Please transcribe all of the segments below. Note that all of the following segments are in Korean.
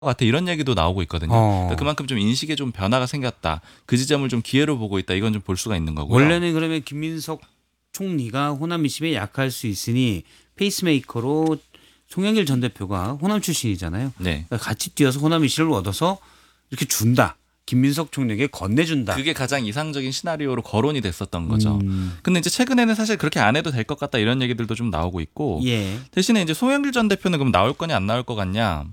같아 이런 얘기도 나오고 있거든요. 그러니까 그만큼 좀 인식에 좀 변화가 생겼다. 그 지점을 좀 기회로 보고 있다. 이건 좀 볼 수가 있는 거고요. 원래는 그러면 김민석 총리가 호남 민심에 약할 수 있으니 페이스메이커로 송영길 전 대표가 호남 출신이잖아요. 네. 그러니까 같이 뛰어서 호남 민심을 얻어서 이렇게 준다. 김민석 총리에게 건네준다. 그게 가장 이상적인 시나리오로 거론이 됐었던 거죠. 근데 이제 최근에는 사실 그렇게 안 해도 될 것 같다 이런 얘기들도 좀 나오고 있고 예. 대신에 이제 송영길 전 대표는 그럼 나올 거냐 안 나올 것 같냐.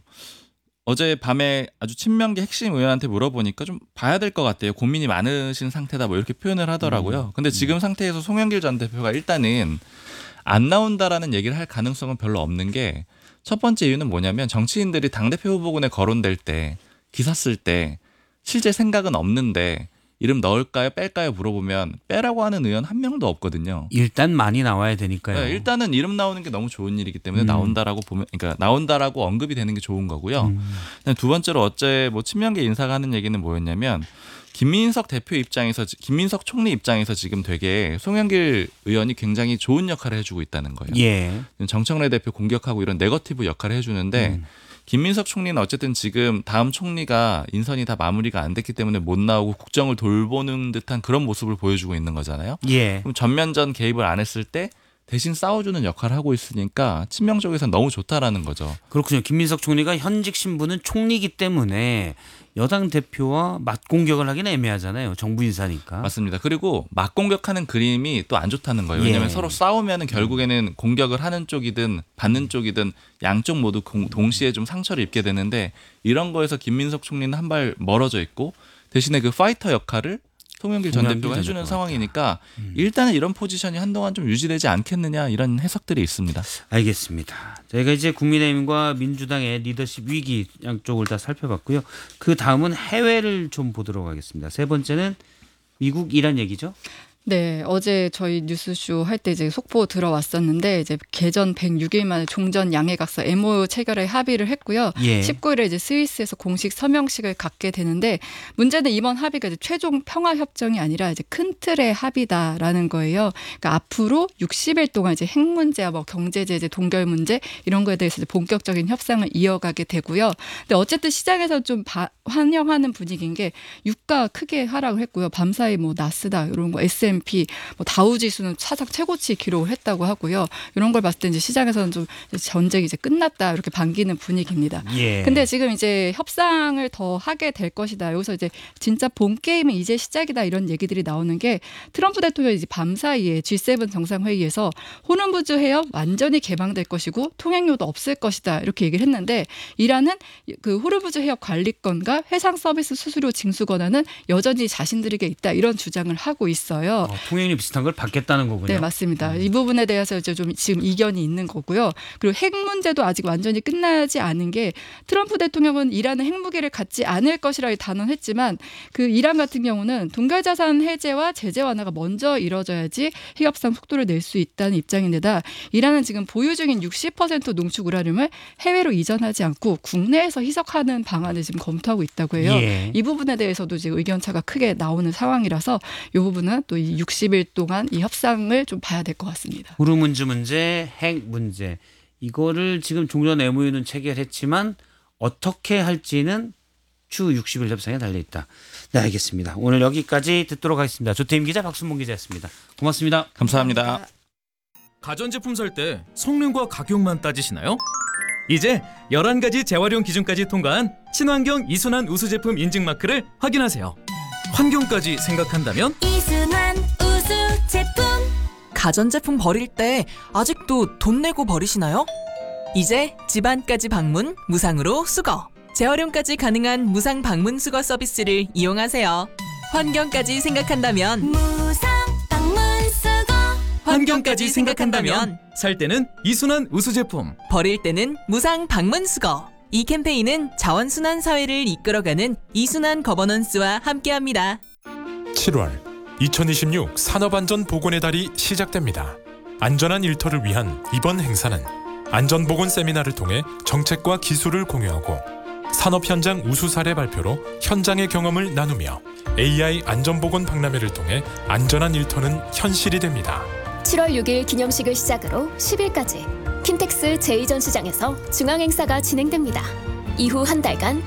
어제 밤에 아주 친명계 핵심 의원한테 물어보니까 좀 봐야 될 것 같대요. 고민이 많으신 상태다 뭐 이렇게 표현을 하더라고요. 근데 지금 상태에서 송영길 전 대표가 일단은 안 나온다라는 얘기를 할 가능성은 별로 없는 게 첫 번째 이유는 뭐냐면 정치인들이 당대표 후보군에 거론될 때 기사 쓸 때 실제 생각은 없는데 이름 넣을까요 뺄까요 물어보면 빼라고 하는 의원 한 명도 없거든요. 일단 많이 나와야 되니까요. 네, 일단은 이름 나오는 게 너무 좋은 일이기 때문에 나온다라고 보면, 그러니까 나온다라고 언급이 되는 게 좋은 거고요. 두 번째로 어제 뭐 친명계 인사가 하는 얘기는 뭐였냐면 김민석 대표 입장에서, 김민석 총리 입장에서 지금 되게 송영길 의원이 굉장히 좋은 역할을 해주고 있다는 거예요. 예. 정청래 대표 공격하고 이런 네거티브 역할을 해주는데. 김민석 총리는 어쨌든 지금 다음 총리가 인선이 다 마무리가 안 됐기 때문에 못 나오고 국정을 돌보는 듯한 그런 모습을 보여주고 있는 거잖아요. 예. 그럼 전면전 개입을 안 했을 때 대신 싸워주는 역할을 하고 있으니까 친명 쪽에서는 너무 좋다라는 거죠. 그렇군요. 김민석 총리가 현직 신분은 총리이기 때문에 여당 대표와 맞공격을 하기는 애매하잖아요. 정부 인사니까. 맞습니다. 그리고 맞공격하는 그림이 또 안 좋다는 거예요. 왜냐하면 서로 싸우면 결국에는 공격을 하는 쪽이든 받는 쪽이든 양쪽 모두 동시에 좀 상처를 입게 되는데 이런 거에서 김민석 총리는 한 발 멀어져 있고 대신에 그 파이터 역할을 송영길 전 대표가 해주는 상황이니까 일단은 이런 포지션이 한동안 좀 유지되지 않겠느냐 이런 해석들이 있습니다. 알겠습니다. 저희가 이제 국민의힘과 민주당의 리더십 위기 양쪽을 다 살펴봤고요. 그 다음은 해외를 좀 보도록 하겠습니다. 세 번째는 미국 이란 얘기죠. 네, 어제 저희 뉴스쇼 할 때 이제 속보 들어왔었는데 이제 개전 106일 만에 종전 양해각서 MOU 체결에 합의를 했고요. 예. 19일에 이제 스위스에서 공식 서명식을 갖게 되는데 문제는 이번 합의가 이제 최종 평화 협정이 아니라 이제 큰 틀의 합의다라는 거예요. 그러니까 앞으로 60일 동안 이제 핵 문제와 뭐 경제 제재, 동결 문제 이런 거에 대해서 이제 본격적인 협상을 이어가게 되고요. 근데 어쨌든 시장에서 좀 환영하는 분위기인 게 유가 크게 하락을 했고요. 밤사이 뭐 나스닥 이런 거 S&P 뭐 다우지수는 사상 최고치 기록을 했다고 하고요. 이런 걸 봤을 때 이제 시장에서는 좀 전쟁이 이제 끝났다 이렇게 반기는 분위기입니다. 예. 근데 지금 이제 협상을 더 하게 될 것이다. 여기서 이제 진짜 본 게임은 이제 시작이다 이런 얘기들이 나오는 게 트럼프 대통령이 이제 밤사이에 G7 정상회의에서 호르무즈 해협 완전히 개방될 것이고 통행료도 없을 것이다 이렇게 얘기를 했는데 이란은 그 호르무즈 해협 관리권과 해상 서비스 수수료 징수 권한은 여전히 자신들에게 있다 이런 주장을 하고 있어요. 통행료 비슷한 걸 받겠다는 거군요. 네, 맞습니다. 이 부분에 대해서 이제 좀 지금 이견이 있는 거고요. 그리고 핵 문제도 아직 완전히 끝나지 않은 게 트럼프 대통령은 이란은 핵무기를 갖지 않을 것이라 단언했지만 그 이란 같은 경우는 동결자산 해제와 제재 완화가 먼저 이뤄져야지 핵협상 속도를 낼 수 있다는 입장인데다 이란은 지금 보유 중인 60% 농축 우라늄을 해외로 이전하지 않고 국내에서 희석하는 방안을 지금 검토하고 있다고 해요. 예. 이 부분에 대해서도 지금 의견차가 크게 나오는 상황이라서 이 부분은 또 이 60일 동안 이 협상을 좀 봐야 될 것 같습니다. 호르무즈 문제, 핵 문제 이거를 지금 종전 MOU는 체결했지만 어떻게 할지는 추 60일 협상에 달려있다. 네, 알겠습니다. 오늘 여기까지 듣도록 하겠습니다. 조태임 기자, 박순봉 기자였습니다. 고맙습니다. 감사합니다. 가전제품 살 때 성능과 가격만 따지시나요? 이제 11가지 재활용 기준까지 통과한 친환경 이순환 우수 제품 인증 마크를 확인하세요. 환경까지 생각한다면 이순환 우수 제품. 가전제품 버릴 때 아직도 돈 내고 버리시나요? 이제 집안까지 방문 무상으로 수거. 재활용까지 가능한 무상 방문 수거 서비스를 이용하세요. 환경까지 생각한다면 무상 방문 수거. 환경까지 생각한다면 살 때는 이순환 우수 제품. 버릴 때는 무상 방문 수거. 이 캠페인은 자원순환 사회를 이끌어가는 이순환 거버넌스와 함께합니다. 7월 2026 산업안전보건의 달이 시작됩니다. 안전한 일터를 위한 이번 행사는 안전보건 세미나를 통해 정책과 기술을 공유하고 산업 현장 우수 사례 발표로 현장의 경험을 나누며 AI 안전보건 박람회를 통해 안전한 일터는 현실이 됩니다. 7월 6일 기념식을 시작으로 10일까지 킨텍스 제2전 시장에서 중앙행사가 진행됩니다. 이후 한 달간